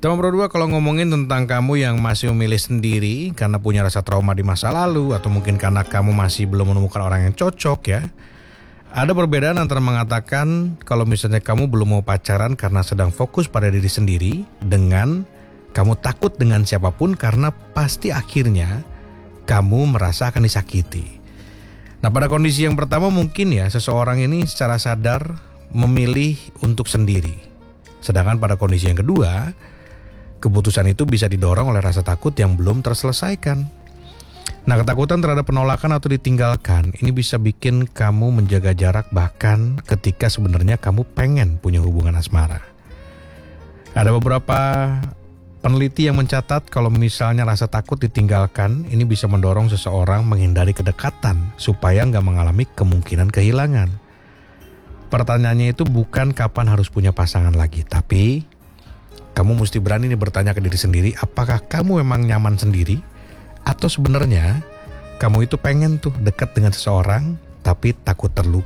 Tema berdua, kalau ngomongin tentang kamu yang masih memilih sendiri karena punya rasa trauma di masa lalu, atau mungkin karena kamu masih belum menemukan orang yang cocok ya. Ada perbedaan antara mengatakan kalau misalnya kamu belum mau pacaran karena sedang fokus pada diri sendiri, dengan kamu takut dengan siapapun karena pasti akhirnya kamu merasa akan disakiti. Nah, pada kondisi yang pertama mungkin ya seseorang ini secara sadar memilih untuk sendiri. Sedangkan pada kondisi yang kedua, keputusan itu bisa didorong oleh rasa takut yang belum terselesaikan. Nah, ketakutan terhadap penolakan atau ditinggalkan ini bisa bikin kamu menjaga jarak bahkan ketika sebenarnya kamu pengen punya hubungan asmara. Ada beberapa peneliti yang mencatat kalau misalnya rasa takut ditinggalkan ini bisa mendorong seseorang menghindari kedekatan supaya nggak mengalami kemungkinan kehilangan. Pertanyaannya itu bukan kapan harus punya pasangan lagi, tapi kamu mesti berani nih bertanya ke diri sendiri, apakah kamu memang nyaman sendiri? Atau sebenarnya kamu itu pengen tuh dekat dengan seseorang tapi takut terluka?